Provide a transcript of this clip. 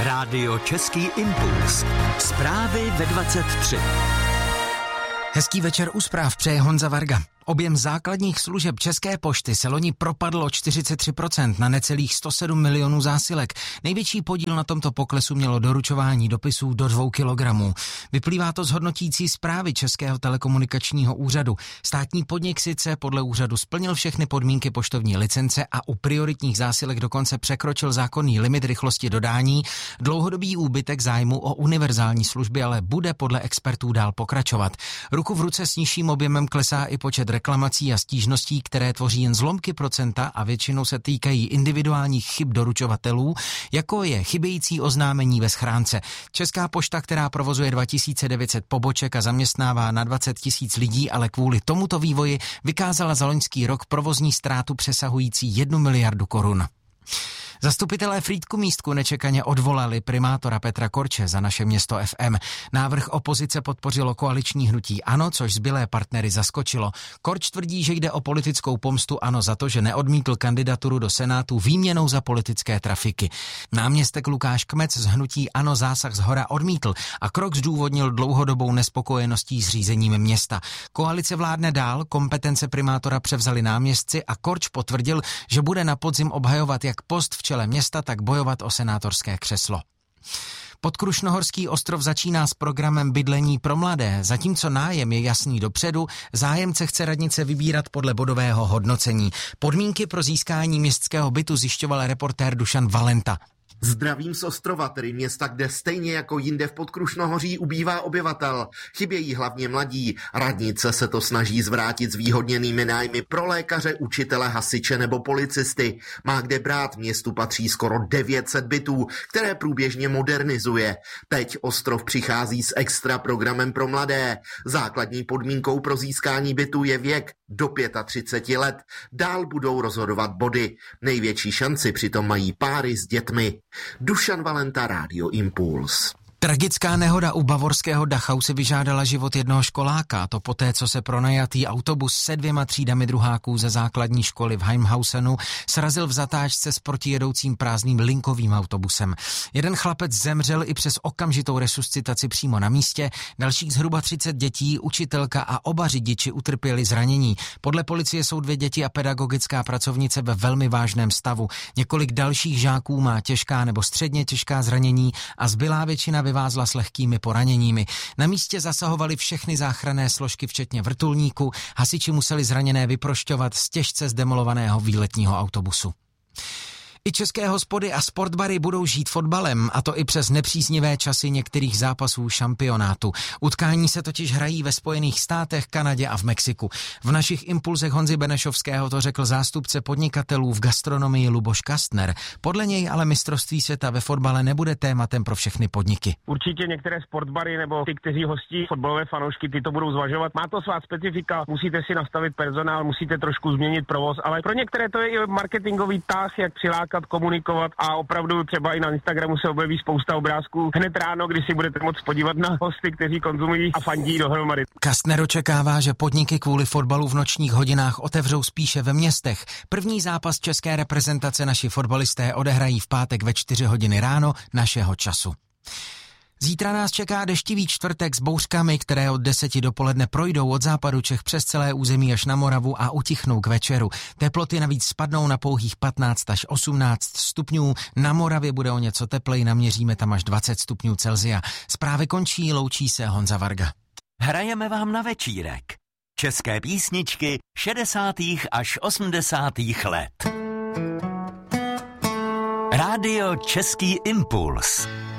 Rádio Český impuls. Zprávy ve 23. Hezký večer u zpráv přeje Honza Varga. Objem základních služeb České pošty se loni propadl o 43% na necelých 107 milionů zásilek. Největší podíl na tomto poklesu mělo doručování dopisů do 2 kilogramů. Vyplývá to z hodnotící zprávy Českého telekomunikačního úřadu. Státní podnik sice podle úřadu splnil všechny podmínky poštovní licence a u prioritních zásilek dokonce překročil zákonný limit rychlosti dodání. Dlouhodobý úbytek zájmu o univerzální služby ale bude podle expertů dál pokračovat. Ruku v ruce s nižším objemem klesá i počet reklamací a stížností, které tvoří jen zlomky procenta a většinou se týkají individuálních chyb doručovatelů, jako je chybějící oznámení ve schránce. Česká pošta, která provozuje 2900 poboček a zaměstnává na 20 000 lidí, ale kvůli tomuto vývoji vykázala za loňský rok provozní ztrátu přesahující 1 miliardu korun. Zastupitelé Frýdku-Místku nečekaně odvolali primátora Petra Korče za Naše město FM. Návrh opozice podpořilo koaliční hnutí ANO, což zbylé partnery zaskočilo. Korč tvrdí, že jde o politickou pomstu ANO za to, že neodmítl kandidaturu do Senátu výměnou za politické trafiky. Náměstek Lukáš Kmec z hnutí ANO zásah shora odmítl a krok zdůvodnil dlouhodobou nespokojeností s řízením města. Koalice vládne dál, kompetence primátora převzali náměstci a Korč potvrdil, že bude na podzim obhajovat jak post v čele města, tak bojovat o senátorské křeslo. Podkrušnohorský ostrov začíná s programem bydlení pro mladé. Zatímco nájem je jasný dopředu, zájemce chce radnice vybírat podle bodového hodnocení. Podmínky pro získání městského bytu zjišťoval reportér Dušan Valenta. Zdravím z ostrova, tedy města, kde stejně jako jinde v Podkrušnohoří ubývá obyvatel. Chybějí hlavně mladí. Radnice se to snaží zvrátit zvýhodněnými nájmy pro lékaře, učitele, hasiče nebo policisty. Má kde brát, městu patří skoro 900 bytů, které průběžně modernizuje. Teď ostrov přichází s extra programem pro mladé. Základní podmínkou pro získání bytu je věk do 35 let. Dál budou rozhodovat body. Největší šanci přitom mají páry s dětmi. Dušan Valenta, Rádio Impuls. Tragická nehoda u bavorského Dachau si vyžádala život jednoho školáka, to poté, co se pronajatý autobus se 2 třídami druháků ze základní školy v Heimhausenu srazil v zatáčce s protijedoucím prázdným linkovým autobusem. Jeden chlapec zemřel i přes okamžitou resuscitaci přímo na místě, dalších zhruba 30 dětí, učitelka a oba řidiči utrpěli zranění. Podle policie jsou 2 děti a pedagogická pracovnice ve velmi vážném stavu. Několik dalších žáků má těžká nebo středně těžká zranění a zbylá většina vyvázla s lehkými poraněními. Na místě zasahovaly všechny záchranné složky, včetně vrtulníku. Hasiči museli zraněné vyprošťovat z těžce zdemolovaného výletního autobusu. I české hospody a sportbary budou žít fotbalem, a to i přes nepříznivé časy některých zápasů šampionátu. Utkání se totiž hrají ve Spojených státech, Kanadě a v Mexiku. V našich impulzech Honzy Benešovského to řekl zástupce podnikatelů v gastronomii Luboš Kastner. Podle něj ale mistrovství světa ve fotbale nebude tématem pro všechny podniky. Určitě některé sportbary nebo ty, kteří hostí fotbalové fanoušky, ty to budou zvažovat. Má to svá specifika, musíte si nastavit personál, musíte trošku změnit provoz, ale pro některé to je i marketingový tah, jak přilákat, komunikovat, a opravdu třeba i na Instagramu se objeví spousta obrázků hned ráno, kdy si budete moct podívat na hosty, kteří konzumují a fandí dohromady. Kastner očekává, že podniky kvůli fotbalu v nočních hodinách otevřou spíše ve městech. První zápas české reprezentace naši fotbalisté odehrají v pátek ve 4 hodiny ráno našeho času. Zítra nás čeká deštivý čtvrtek s bouřkami, které od 10 dopoledne projdou od západu Čech přes celé území až na Moravu a utichnou k večeru. Teploty navíc spadnou na pouhých 15 až 18 stupňů. Na Moravě bude o něco teplej, naměříme tam až 20 stupňů Celsia. Zprávy končí, loučí se Honza Varga. Hrajeme vám na večírek. České písničky 60. až 80. let. Rádio Český impuls.